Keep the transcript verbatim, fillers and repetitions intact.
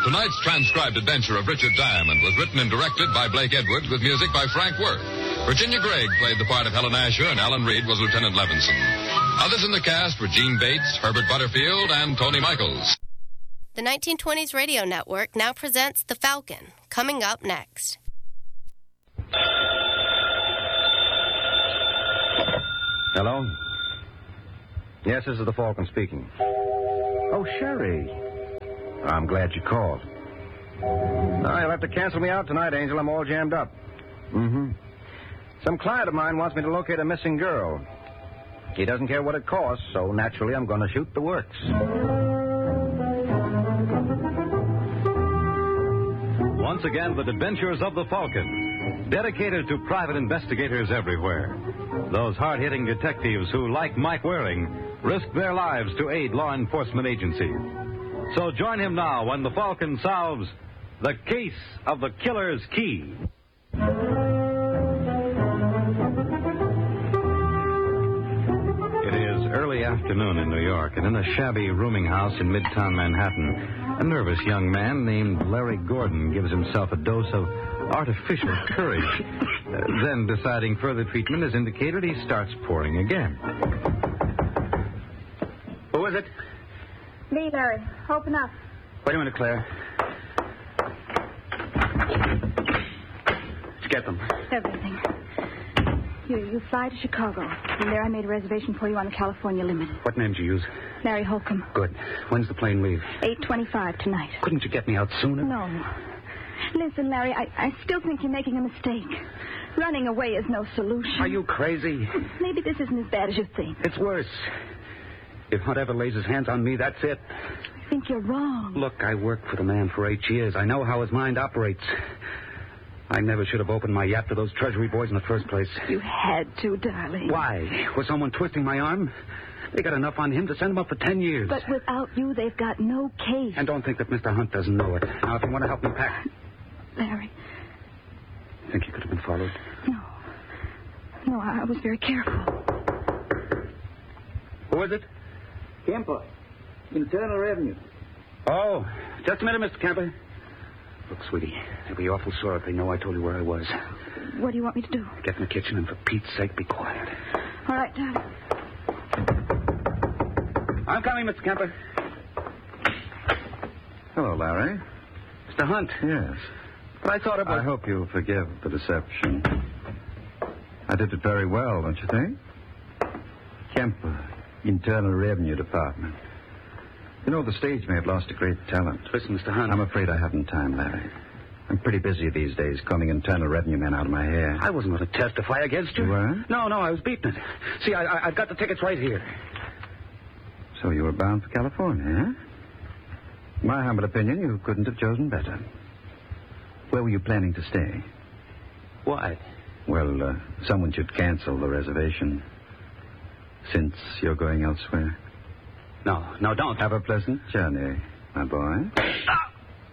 Tonight's transcribed adventure of Richard Diamond was written and directed by Blake Edwards with music by Frank Worth. Virginia Gregg played the part of Helen Asher, and Alan Reed was Lieutenant Levinson. Others in the cast were Gene Bates, Herbert Butterfield, and Tony Michaels. The nineteen twenties Radio Network now presents The Falcon, coming up next. Hello? Yes, this is the Falcon speaking. Oh, Sherry. I'm glad you called. No, you'll have to cancel me out tonight, Angel. I'm all jammed up. Mm-hmm. Some client of mine wants me to locate a missing girl. He doesn't care what it costs, so naturally I'm going to shoot the works. Once again, the adventures of the Falcon, dedicated to private investigators everywhere. Those hard-hitting detectives who, like Mike Waring, risk their lives to aid law enforcement agencies. So join him now when the Falcon solves the case of the killer's key. It is early afternoon in New York, and in a shabby rooming house in Midtown Manhattan, a nervous young man named Larry Gordon gives himself a dose of artificial courage. Uh, then, deciding further treatment is indicated, he starts pouring again. Who is it? Me, Larry. Open up. Wait a minute, Claire. Let's get them. Everything. You, you fly to Chicago. And there I made a reservation for you on the California Limited. What name did you use? Larry Holcomb. Good. When's the plane leave? eight twenty-five tonight. Couldn't you get me out sooner? No. Listen, Larry, I, I still think you're making a mistake. Running away is no solution. Are you crazy? Maybe this isn't as bad as you think. It's worse. If Hunt ever lays his hands on me, that's it. I think you're wrong. Look, I worked for the man for eight years. I know how his mind operates. I never should have opened my yap to those Treasury boys in the first place. You had to, darling. Why? Was someone twisting my arm? They got enough on him to send him up for ten years. But without you, they've got no case. And don't think that Mister Hunt doesn't know it. Now, if you want to help me pack... Larry. Think you could have been followed? No. No, I was very careful. Who is it? Kemper. Internal Revenue. Oh, just a minute, Mister Kemper. Look, sweetie, they'll be awful sore if they know I told you where I was. What do you want me to do? Get in the kitchen and for Pete's sake, be quiet. All right, darling. I'm coming, Mister Kemper. Hello, Larry. Mister Hunt. Yes. But I thought about... I hope you'll forgive the deception. I did it very well, don't you think? Kemper, Internal Revenue Department. You know, the stage may have lost a great talent. Listen, Mister Hunt. I'm afraid I haven't time, Larry. I'm pretty busy these days combing Internal Revenue men out of my hair. I wasn't going to testify against you. You weren't? No, no, I was beating it. See, I, I, I've got the tickets right here. So you were bound for California, eh? In my humble opinion, you couldn't have chosen better. Where were you planning to stay? Why? Well, uh, someone should cancel the reservation. Since you're going elsewhere. No, no, don't. Have a pleasant journey, my boy. Ah!